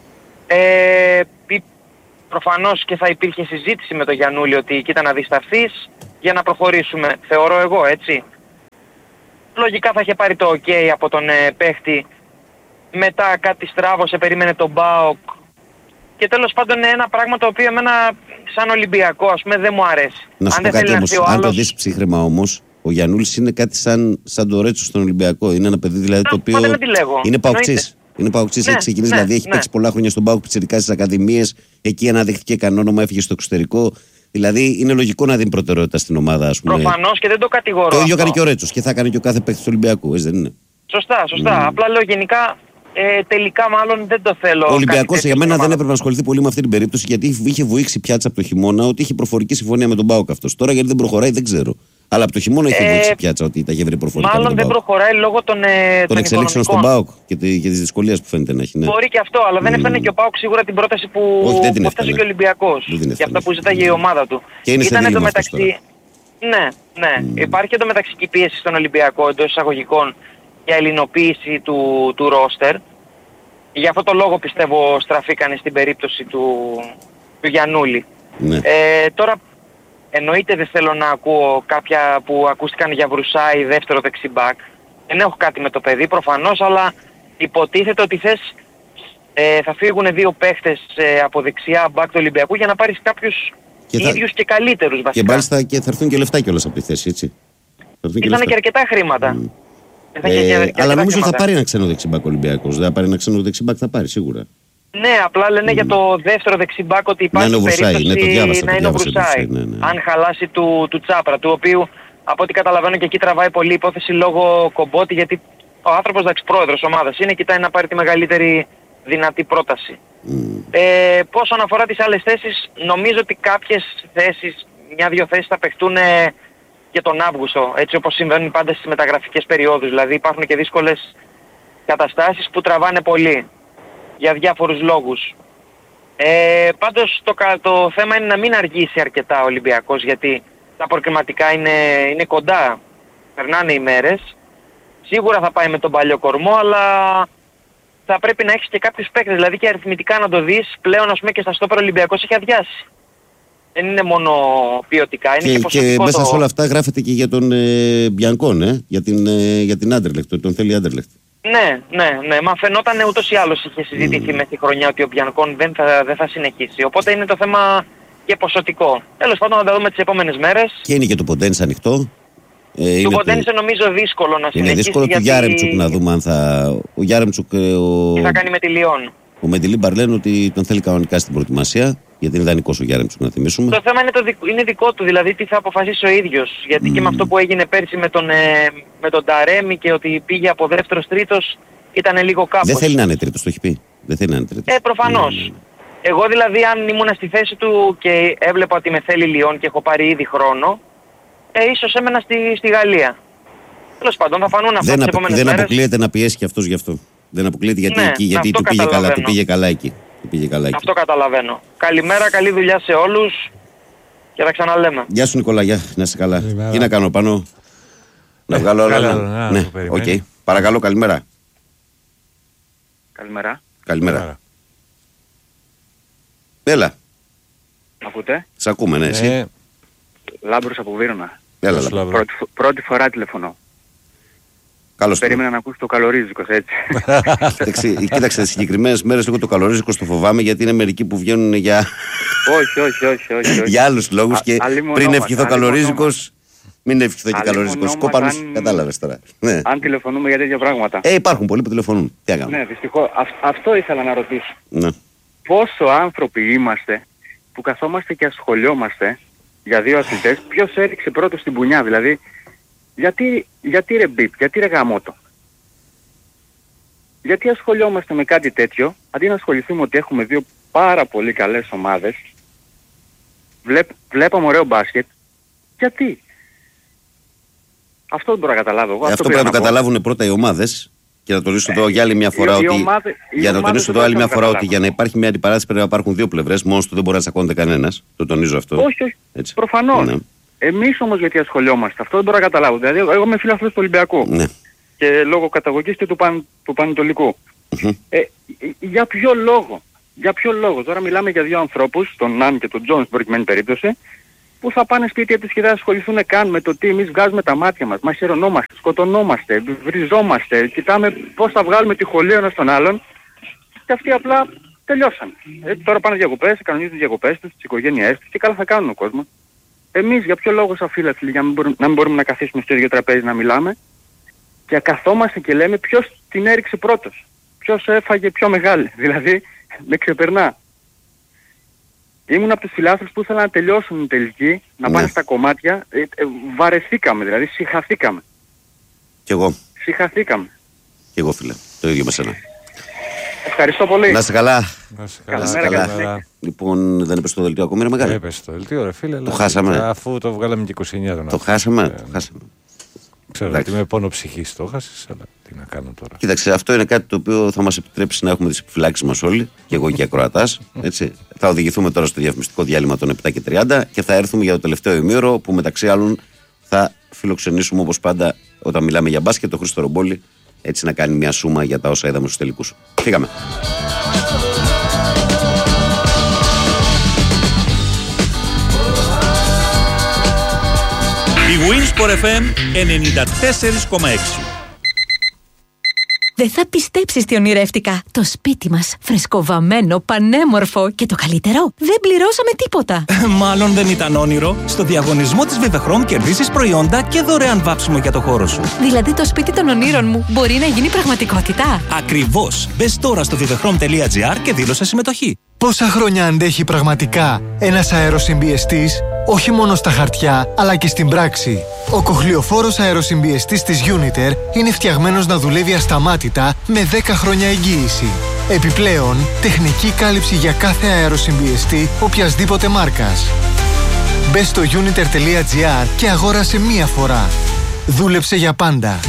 Προφανώς και θα υπήρχε συζήτηση με τον Γιαννούλη ότι κοίτα να δισταθείς για να προχωρήσουμε, θεωρώ εγώ, έτσι. Λογικά θα είχε πάρει το OK από τον παίχτη, μετά κάτι στράβωσε, περίμενε τον ΠΑΟΚ και τέλος πάντων είναι ένα πράγμα το οποίο εμένα σαν Ολυμπιακό, ας πούμε, δεν μου αρέσει. Να σου πω κάτι όμως, αν το δεις ψύχραιμα όμως, ο Γιαννούλης είναι κάτι σαν το Ρέτσο στον Ολυμπιακό. Είναι ένα παιδί δηλαδή το οποίο είναι παοξής. Είναι Παοκτζής, έχει ξεκινήσει, δηλαδή έχει παίξει πολλά χρόνια στον ΠΑΟΚ, πιτσιρικά στις ακαδημίες. Εκεί αναδείχθηκε κανόνομα, έφυγε στο εξωτερικό. Δηλαδή είναι λογικό να δίνει προτεραιότητα στην ομάδα, ας πούμε. Προφανώς και δεν το κατηγορώ. Το ίδιο κάνει και ο Ρέτσος και θα κάνει και ο κάθε παίκτης του Ολυμπιακού, έτσι δεν είναι? Σωστά. Απλά λέω γενικά. Τελικά μάλλον δεν το θέλω. Ο Ολυμπιακός για μένα δεν έπρεπε να ασχοληθεί πολύ με αυτή την περίπτωση, γιατί είχε βουήξει πιάτσα από το χειμώνα ότι είχε προφορική συμφωνία με τον ΠΑΟΚ αυτός. Τώρα γιατί δεν προχωράει δεν ξέρω. Αλλά από το χειμώνα είχε βουήξει πιάτσα ότι τα είχε βρει προφορικά. Μάλλον δεν προχωράει λόγω των εξελίξεων στον ΠΑΟΚ και τις δυσκολίες που φαίνεται να έχει. Ναι. Μπορεί και αυτό, αλλά δεν έφτανε και ο ΠΑΟΚ σίγουρα την πρόταση που έφτασε και ο Ολυμπιακός. Για αυτά που ζητάγε η ομάδα του. Και είναι ήταν εντωμεταξύ. Ναι. Υπάρχει εντωμεταξύ και πίεση στον Ολυμπιακό εντός εισαγωγικών για ελληνοποίηση του ρόστερ. Για αυτό το λόγο πιστεύω στραφήκανε στην περίπτωση του Γιαννούλη. Ναι. Τώρα εννοείται δεν θέλω να ακούω κάποια που ακούστηκαν για Βρουσάη δεύτερο δεξιμπάκ. Δεν έχω κάτι με το παιδί προφανώς, αλλά υποτίθεται ότι θα φύγουν 2 παίχτες από δεξιά μπακ του Ολυμπιακού για να πάρεις κάποιους ίδιους και καλύτερους βασικά. Και μάλιστα και θα έρθουν και λεφτά κιόλας από τη θέση, έτσι. Ήταν και αρκετά χρήματα. Αλλά νομίζω θα πάρει ένα ξένο δεξιμπάκ ο Ολυμπιακός. Δεν θα πάρει ένα ξένο δεξιμπάκ, θα πάρει σίγουρα. Ναι, απλά λένε για το δεύτερο δεξιμπάκ ότι υπάρχει περίπτωση να είναι ο Βρουσάη. Αν χαλάσει του Τσάπρα, του οποίου από ό,τι καταλαβαίνω και εκεί τραβάει πολύ υπόθεση λόγω Κομπότη, γιατί ο άνθρωπος εντάξει πρόεδρος ομάδας είναι, κοιτάει να πάρει τη μεγαλύτερη δυνατή πρόταση. Όσον αφορά τις άλλες θέσεις, νομίζω ότι κάποιες θέσεις, 1-2 θέσεις θα παιχτούν και τον Αύγουστο, έτσι όπως συμβαίνουν πάντα στις μεταγραφικές περιόδους. Δηλαδή υπάρχουν και δύσκολες καταστάσεις που τραβάνε πολύ για διάφορους λόγους. Πάντως το θέμα είναι να μην αργήσει αρκετά ο Ολυμπιακός, γιατί τα προκριματικά είναι κοντά, περνάνε οι μέρες. Σίγουρα θα πάει με τον παλιό κορμό, αλλά θα πρέπει να έχεις και κάποιους παίκτες, δηλαδή και αριθμητικά να το δεις. Πλέον ας πούμε και στα στόπερ Ολυμπιακός έχει αδειάσει. Δεν είναι μόνο ποιοτικά, είναι και ποσοτικό. Και μέσα σε όλα αυτά γράφεται και για τον Μπιανκόν, για την Άντερλεχτ, τον θέλει Άντερλεχτ. Ναι, μα φαινόταν ούτως ή άλλως είχε συζητηθεί με τη χρονιά ότι ο Μπιανκόν δεν θα συνεχίσει. Οπότε είναι το θέμα και ποσοτικό. Τέλος πάντων θα τα δούμε τις επόμενες μέρες. Και είναι και το Ποντένσα ανοιχτό. Του Ποντένσα νομίζω δύσκολο να συνεχίσει. Είναι δύσκολο του Γιάρεμτσουκ να δούμε αν θα... Ο Γιάρεμτσουκ... Τι θα κάνει με τη Λιόν. Ο Μεντιλίμπαρ λένε ότι τον θέλει κανονικά στην προετοιμασία, γιατί είναι δανεικός ο Γιάρεμτσουκ, να θυμίσουμε. Το θέμα είναι δικό του, δηλαδή τι θα αποφασίσει ο ίδιος. Γιατί και με αυτό που έγινε πέρσι με τον Ταρέμι και ότι πήγε από δεύτερος-τρίτος ήταν λίγο κάπως. Δεν θέλει να είναι τρίτος, το έχει πει. Δεν θέλει να είναι τρίτος. Προφανώς. Εγώ δηλαδή αν ήμουν στη θέση του και έβλεπα ότι με θέλει Λιόν και έχω πάρει ήδη χρόνο, ίσως έμενα στη Γαλλία. Τέλος πάντων θα φανούν αυτά τις επόμενες μέρες. Δεν αποκλείεται να πιέσει και αυτός γι' αυτό. Δεν αποκλείεται γιατί του πήγε καλά εκεί. Αυτό καταλαβαίνω. Καλημέρα, καλή δουλειά σε όλους και θα ξαναλέμε. Γεια σου Νικόλα, να είσαι καλά. Τι να κάνω πάνω, να βγάλω όλα. Ναι, οκ. Παρακαλώ, καλημέρα. Καλημέρα. Έλα. Ακούτε? Σ' ακούμε, ναι, εσύ. Λάμπρος από Βύρωνα. Έλα, πρώτη φορά τηλεφωνώ. Καλώς. Περίμενα να ακούσει το καλορίζικος, έτσι. Κοίταξε, τις συγκεκριμένες μέρες εγώ το καλορίζικος το φοβάμαι, γιατί είναι μερικοί που βγαίνουν για... Όχι. για άλλους λόγους και πριν ευχηθώ καλορίζικος, μην ευχηθώ και καλορίζικος. Κόπανος, κατάλαβες τώρα. Ναι. Αν τηλεφωνούμε για τέτοια πράγματα. Υπάρχουν πολλοί που τηλεφωνούν. Τι έκανα. Ναι, δυστυχώς. Αυτό ήθελα να ρωτήσω. Ναι. Πόσο άνθρωποι είμαστε που καθόμαστε και ασχολιόμαστε για 2 αθλητές, ποιος έριξε πρώτος στην πουνιά, δηλαδή. Γιατί ρε μπιπ, γιατί ρε γαμότο. Γιατί ασχολιόμαστε με κάτι τέτοιο, αντί να ασχοληθούμε ότι έχουμε 2 πάρα πολύ καλές ομάδες, βλέπαμε ωραίο μπάσκετ, γιατί. Αυτό δεν μπορώ να καταλάβω εγώ. Αυτό πρέπει να το καταλάβουν πρώτα οι ομάδες. Και να τονίσω εδώ για άλλη μια φορά ότι για να υπάρχει μια αντιπαράθεση πρέπει να υπάρχουν 2 πλευρές. Μόνος του δεν μπορεί να τσακώνεται κανένας. Το τονίζω αυτό. Όχι. Προφανώς. Ναι. Εμείς όμως γιατί ασχολιόμαστε, αυτό δεν μπορώ να καταλάβω. Δηλαδή εγώ είμαι φίλαθλος του Ολυμπιακού. Ναι. Και λόγω καταγωγής και του Πανετολικού. Για ποιο λόγο. Τώρα μιλάμε για 2 ανθρώπους, τον Ναν και τον Τζον στην προκειμένη περίπτωση, που θα πάνε σπίτια τους και δεν ασχοληθούν καν με το τι εμείς βγάζουμε τα μάτια μας. Μαχαιρωνόμαστε, σκοτωνόμαστε, βριζόμαστε, κοιτάμε πώς θα βγάλουμε τη χολή ένας τον άλλον και αυτοί απλά τελειώσαν. Τώρα πάνε διακοπές, κανονίζουν τις διακοπές τους, τις οικογένειές τους και καλά θα κάνουν ο κόσμος. Εμείς για ποιο λόγο σαν φίλαθλοι, για να μην μπορούμε να καθίσουμε στο ίδιο τραπέζι να μιλάμε και καθόμαστε και λέμε ποιος την έριξε πρώτος. ποιος έφαγε πιο μεγάλη. Δηλαδή, με ξεπερνά. Ήμουν από τους φιλάθλους που ήθελαν να τελειώσουν την τελική, να πάνε στα κομμάτια. Βαρεθήκαμε, δηλαδή, συγχαθήκαμε. Κι εγώ. Συγχαθήκαμε. Κι εγώ, φίλε. Το ίδιο με σένα. Ευχαριστώ πολύ. Να είσαι καλά. Καλημέρα. Λοιπόν, δεν έπεσε το δελτίο ακόμη, ρε μεγάλο. Έπεσε το δελτίο, ρε φίλε. Το χάσαμε. Αφού το βγάλαμε και 29. Το χάσαμε. Ξέρω ότι με πόνο ψυχής το χάσεις, αλλά τι να κάνω τώρα. Κοίταξε, αυτό είναι κάτι το οποίο θα μας επιτρέψει να έχουμε τις επιφυλάξεις μας όλοι, και εγώ και ακροατάς. Θα οδηγηθούμε τώρα στο διαφημιστικό διάλειμμα των 7:30 και θα έρθουμε για το τελευταίο ημίωρο που μεταξύ άλλων θα φιλοξενήσουμε όπως πάντα όταν μιλάμε για μπάσκετ το Χρήστο Ρομπόλη, έτσι να κάνει μια σούμα για τα όσα είδαμε στους τελικούς. Φύγαμε. Η Winsport FM 94,6. Δεν θα πιστέψεις τι ονειρεύτηκα. Το σπίτι μας, φρεσκοβαμμένο, πανέμορφο και το καλύτερο, δεν πληρώσαμε τίποτα. Μάλλον δεν ήταν όνειρο. Στο διαγωνισμό της Vivechrome κερδίζεις προϊόντα και δωρεάν βάψιμο για το χώρο σου. Δηλαδή το σπίτι των ονείρων μου μπορεί να γίνει πραγματικότητα. Ακριβώς. Μπες τώρα στο vivechrome.gr και δήλωσε συμμετοχή. Πόσα χρόνια αντέχει πραγματικά ένας αεροσυμπιεστής, όχι μόνο στα χαρτιά, αλλά και στην πράξη. Ο κοχλιοφόρος αεροσυμπιεστής της Uniter είναι φτιαγμένος να δουλεύει ασταμάτητα με 10 χρόνια εγγύηση. Επιπλέον, τεχνική κάλυψη για κάθε αεροσυμπιεστή οποιασδήποτε μάρκας. Μπες στο uniter.gr και αγόρασε μία φορά. Δούλεψε για πάντα.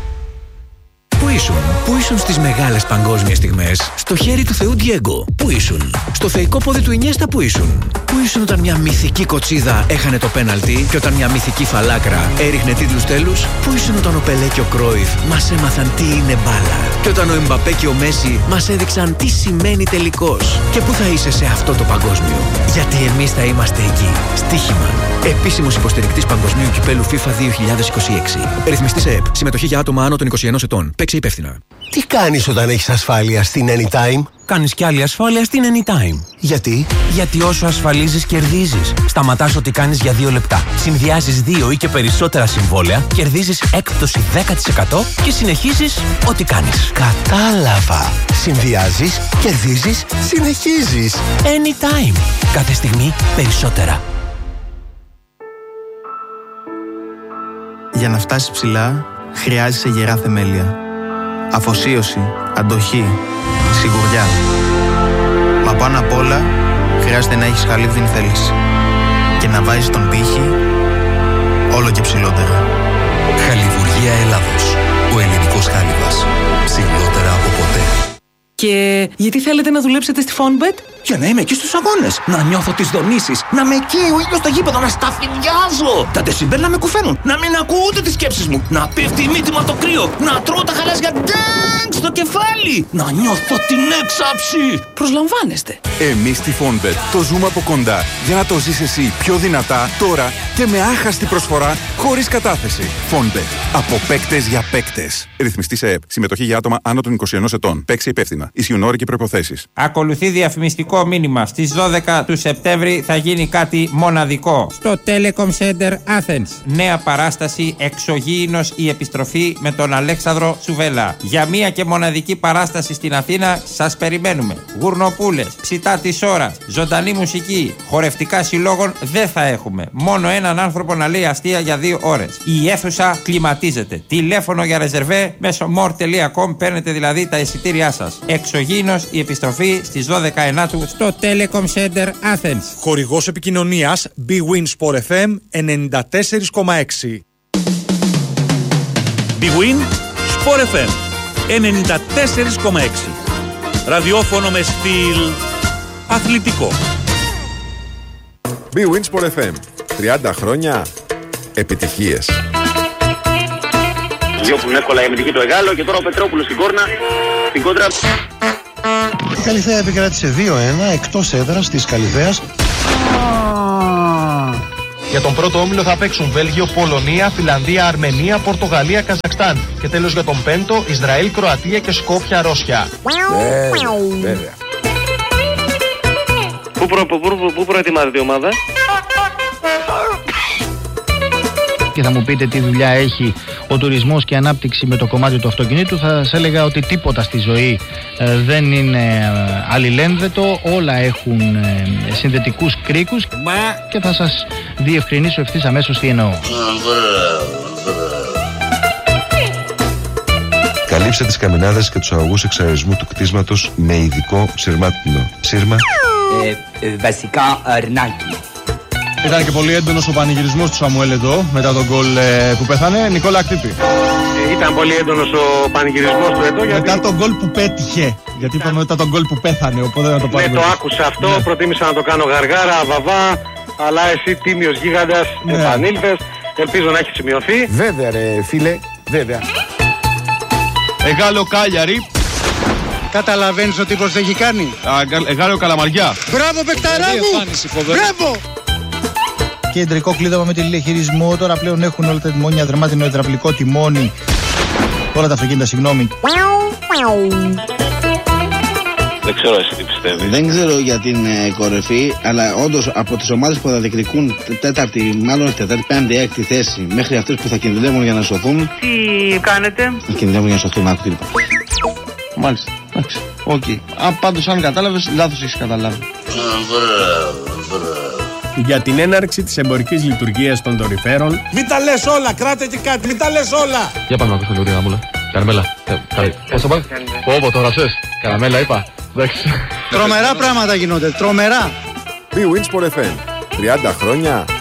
Πού ήσουν στις μεγάλες παγκόσμιες στιγμές? Στο χέρι του Θεού Ντιέγκο. Πού ήσουν? Στο θεϊκό πόδι του Ινιέστα. Πού ήσουν? Πού ήσουν όταν μια μυθική κοτσίδα έχανε το πέναλτι και όταν μια μυθική φαλάκρα έριχνε τίτλους τέλους? Πού ήσουν όταν ο Πελέ και ο Κρόιφ μας έμαθαν τι είναι μπάλα? Και όταν ο Εμπαπέ και ο Μέση μας έδειξαν τι σημαίνει τελικός? Και πού θα είσαι σε αυτό το παγκόσμιο? Γιατί εμείς θα είμαστε εκεί. Στοίχημα. Επίσημος υποστηρικτής Παγκοσμίου Κυπέλου FIFA 2026. Ρυθμιστής ΕΕΠ. Συμμετοχή για άτομα άνω των 21 ετών. Παίξε υπεύθυνα. Τι κάνεις όταν έχεις ασφάλεια στην Anytime? Κάνεις κι άλλη ασφάλεια στην Anytime. Γιατί? Γιατί όσο ασφαλίζεις, κερδίζεις. Σταματάς ό,τι κάνεις για 2 λεπτά. Συνδυάζεις 2 ή και περισσότερα συμβόλαια, κερδίζεις έκπτωση 10% και συνεχίζεις ό,τι κάνεις. Κατάλαβα. Συνδυάζεις, κερδίζεις, συνεχίζεις. Anytime. Κάθε στιγμή περισσότερα. Για να φτάσεις ψηλά, χρειάζεσαι γερά θεμέλια. Αφοσίωση, αντοχή, σιγουριά. Μα πάνω απ' όλα, χρειάζεται να έχεις χαλίβδιν θέληση. Και να βάζεις τον πύχη όλο και ψηλότερα. Χαλιβουργία Ελλάδος. Ο ελληνικός χάλιβας. Ψηλότερα από ποτέ. Και γιατί θέλετε να δουλέψετε στη Fonbet? Για να είμαι εκεί στους αγώνες, να νιώθω τις δονήσεις, να με καίει ο ήλιος στο γήπεδο, να σταφυλιάζω. Τα ντεσιμπέλ να με κουφαίνουν, να μην ακούω ούτε τις σκέψεις μου, να πέφτει η μύτη μου από το κρύο, να τρώω τα χαλάζια ντάγκ στο κεφάλι, να νιώθω την έξαψη. Προσλαμβάνεστε. Εμείς στη Fonbet το ζούμε από κοντά για να το ζεις εσύ πιο δυνατά τώρα και με άχαστη προσφορά χωρίς κατάθεση. Fonbet. Από παίκτες για παίκτες. Ρυθμιστής ΕΕΠ. Συμμετοχή για άτομα άνω των 21 ετών. Παίξε υπεύθυνα. Ισχύουν όροι και προϋποθέσεις. Ακολουθεί διαφημιστικό μήνυμα. Στις 12 του Σεπτέμβρη θα γίνει κάτι μοναδικό. Στο Telecom Center Athens. Νέα παράσταση Εξωγήινος η επιστροφή με τον Αλέξανδρο Τσουβέλα. Για μία και μοναδική παράσταση στην Αθήνα σας περιμένουμε. Γουρνοπούλες, ψητά της ώρας, ζωντανή μουσική, χορευτικά συλλόγων δεν θα έχουμε. Μόνο έναν άνθρωπο να λέει αστεία για 2 ώρες. Η αίθουσα κλιματίζεται. Τηλέφωνο για ρεζερβέ μέσω more.com παίρνετε δηλαδή τα εισιτήριά σας. Εξωγήινος η επιστροφή στις 12 Ενάτου στο Telecom Center Athens. Χορηγός επικοινωνίας BWIN Sport FM 94,6. BWIN Sport FM 94,6. Ραδιόφωνο με στυλ αθλητικό. BWIN Sport FM 30 χρόνια επιτυχίες. Διώχνουν εύκολα η αμυντική του Εγάλο και τώρα ο Πετρόπουλος στην κόρνα, στην κόντρα. Η Καλυθέα επικράτησε 2-1 εκτός έδρας της Καλυθέας. Για τον πρώτο όμιλο θα παίξουν Βέλγιο, Πολωνία, Φιλανδία, Αρμενία, Πορτογαλία, Καζακστάν. Και τέλος για τον πέμπτο, Ισραήλ, Κροατία και Σκόπια, Ρώσια. Βέβαια. Πού προετοιμάζεται η ομάδα? και θα μου πείτε τι δουλειά έχει ο τουρισμός και η ανάπτυξη με το κομμάτι του αυτοκινήτου, θα σας έλεγα ότι τίποτα στη ζωή δεν είναι αλληλένδετο, όλα έχουν συνδετικούς κρίκους και θα σας διευκρινίσω ευθύς αμέσως τι εννοώ. Καλύψτε τις καμινάδες και τους αγωγούς εξαερισμού του κτίσματος με ειδικό σειρμάτινο. Σύρμα. Βασικά αρνάκι. Ήταν και πολύ έντονος ο πανηγυρισμός του Σαμουέλ εδώ μετά τον γκολ που πέθανε. Νικόλα Ακτύπη. Ήταν πολύ έντονος ο πανηγυρισμός του εδώ. Μετά τον γκολ που πέτυχε. Γιατί είπαμε μετά τον γκολ που πέθανε. Οπότε να το πάρουμε. Ναι, το άκουσα αυτό. Ναι. Προτίμησα να το κάνω γαργάρα, βαβά. Αλλά εσύ τίμιος γίγαντας επανήλθες. Ελπίζω να έχει σημειωθεί. Βέβαια, ρε φίλε, βέβαια. Εγάλο Κάλιαρη. Καταλαβαίνεις ο τύπος δεν έχει κάνει. Εγάλο Καλαμαριά. Μπράβο παικταρά μου. Μπράβο. Κεντρικό κλείδωμα με τηλεχειρισμό. Τώρα πλέον έχουν όλα τα τιμόνια, δερμάτινο υδραυλικό τιμόνι. Όλα τα αυτοκίνητα, συγγνώμη. Δεν ξέρω εσύ τι πιστεύεις. Δεν ξέρω για την κορυφή, αλλά όντως από τις ομάδες που θα διεκδικούν τέταρτη, μάλλον τέταρτη, πέμπτη, έκτη θέση, μέχρι αυτές που θα κινδυνεύουν για να σωθούν. Τι κάνετε? Θα κινδυνεύουν για να σωθούν, άκου τι είπα. Μάλιστα, εντάξει, οκ. Πάντως αν κατάλαβες, λάθος έχεις καταλάβει. Για την έναρξη της εμπορικής λειτουργίας των δορυφέρων. Μην τα λες όλα, κράτε και κάτι, μην τα λες όλα. Για πάμε να ακούσουμε λίγο γραμμούλα. Καραμέλα. Πόσο πάει? Πω, το γραψές. Καραμέλα είπα. Τρομερά πράγματα γίνονται, τρομερά. Big Wins for FM. 30 χρόνια